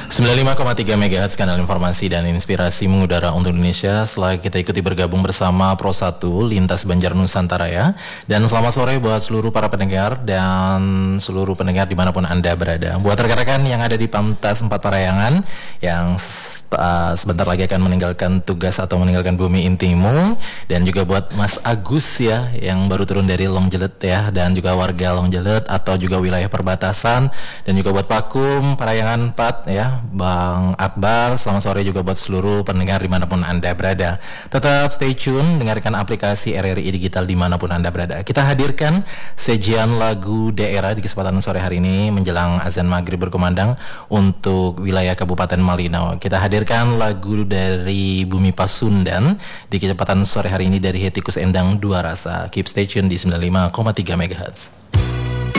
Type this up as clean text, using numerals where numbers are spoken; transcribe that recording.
95,3 MHz kanal informasi dan inspirasi mengudara untuk Indonesia. Setelah kita ikuti bergabung bersama Pro 1 Lintas Banjar Nusantara ya. Dan selamat sore buat seluruh para pendengar dan seluruh pendengar dimanapun Anda berada. Buat rekan-rekan yang ada di Pamtas 4 Parayangan yang sebentar lagi akan meninggalkan tugas atau meninggalkan bumi intimu, dan juga buat Mas Agus ya yang baru turun dari Longjelet ya, dan juga warga Longjelet atau juga wilayah perbatasan, dan juga buat Pakum Parayangan 4 ya, Bang Akbar. Selamat sore juga buat seluruh pendengar dimanapun Anda berada. Tetap stay tune, dengarkan aplikasi RRI Digital dimanapun Anda berada. Kita hadirkan sajian lagu daerah di kesempatan sore hari ini menjelang azan maghrib berkumandang untuk wilayah Kabupaten Malinau. Kita hadirkan lagu dari Bumi Pasundan di kecepatan sore hari ini dari Hetikus Endang Dua Rasa. Keep stay tune di 95,3 MHz.